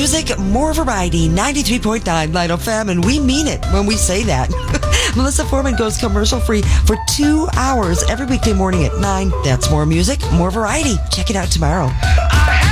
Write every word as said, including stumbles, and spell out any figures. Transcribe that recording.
music, more variety. ninety-three point nine Light F M, and we mean it when we say that. Melissa Foreman goes commercial-free for two hours every weekday morning at nine. That's more music, more variety. Check it out tomorrow.